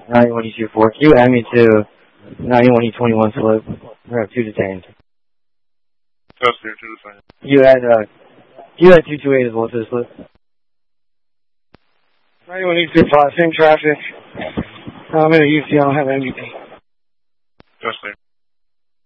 91E24. You add me to 91E21 slip. We have 2 detained. Yes, sir, 2 detained. You had 228 as well to the slip. 91E25, same traffic. I'm in a UC, I don't have anything. Yes, sir.